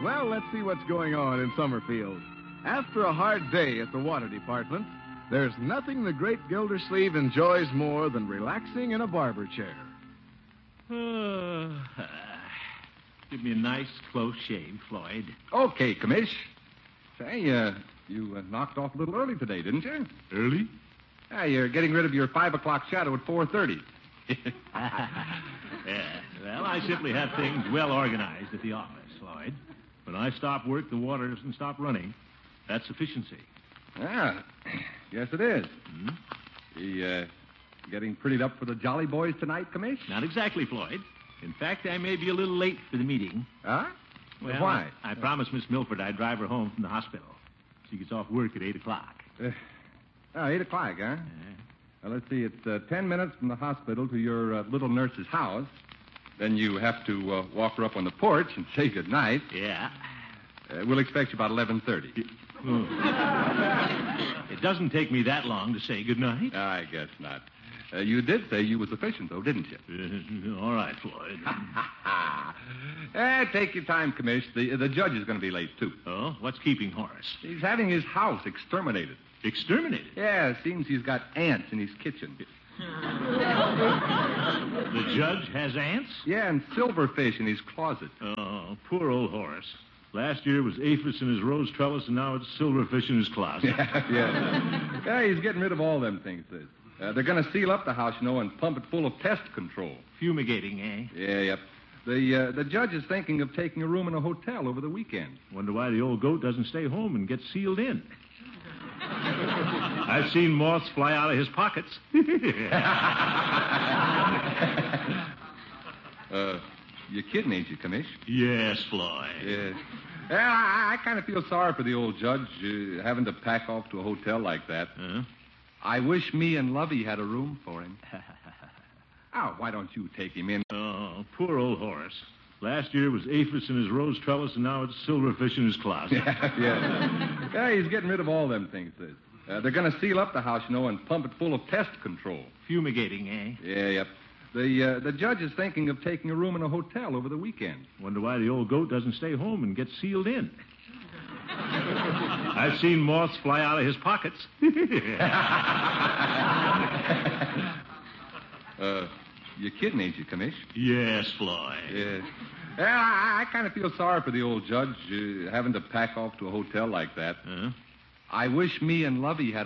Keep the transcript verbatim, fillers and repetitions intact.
Well, let's see what's going on in Summerfield. After a hard day at the water department, there's nothing the great Gildersleeve enjoys more than relaxing in a barber chair. Uh, give me a nice, close shave, Floyd. Okay, Commish. Say, uh, you uh, knocked off a little early today, didn't you? Early? Yeah, you're getting rid of your five o'clock shadow at four thirty. Yeah, well, I simply have things well organized at the office, Floyd. When I stop work, the water doesn't stop running. That's efficiency. Yeah, yes it is. Hmm? You, uh, getting prettied up for the Jolly Boys tonight, Commish? Not exactly, Floyd. In fact, I may be a little late for the meeting. Huh? Well, Why? I, I promised Miss Milford I'd drive her home from the hospital. She gets off work at eight o'clock. Uh, oh, eight o'clock, huh? Uh, Well, let's see, it's uh, ten minutes from the hospital to your uh, little nurse's house. Then you have to uh, walk her up on the porch and say goodnight. yeah. Uh, we'll expect you about eleven thirty. Oh. It doesn't take me that long to say goodnight. I guess not. Uh, you did say you was efficient, though, didn't you? Uh, all right, Floyd. eh, take your time, Commish. The, the judge is going to be late, too. Oh, what's keeping Horace? He's having his house exterminated. Exterminated? Yeah, it seems he's got ants in his kitchen. The judge has ants? Yeah, and silverfish in his closet. Oh, poor old Horace. Last year was aphis in his rose trellis, and now it's silverfish in his closet. Yeah, yeah. Yeah, he's getting rid of all them things. Uh, they're going to seal up the house, you know, and pump it full of pest control. Fumigating, eh? Yeah, yep. The uh, the judge is thinking of taking a room in a hotel over the weekend. Wonder why the old goat doesn't stay home and get sealed in. I've seen moths fly out of his pockets. uh, you're kidding, ain't you, Commish? Yes, Floyd. Yeah. Well, I, I kind of feel sorry for the old judge uh, having to pack off to a hotel like that. Huh? I wish me and Lovey had a room for him. Oh, why don't you take him in? Oh, poor old Horace. Last year was aphis in his rose trellis, and now it's silverfish in his closet. Yeah, yeah. Yeah, he's getting rid of all them things. Uh, they're going to seal up the house, you know, and pump it full of pest control. Fumigating, eh? Yeah, yep. The uh, the judge is thinking of taking a room in a hotel over the weekend. Wonder why the old goat doesn't stay home and get sealed in. I've seen moths fly out of his pockets. uh, you're kidding, ain't you, Commish? Yes, Floyd. Yeah. Well, I, I kind of feel sorry for the old judge uh, having to pack off to a hotel like that. Huh? I wish me and Lovey had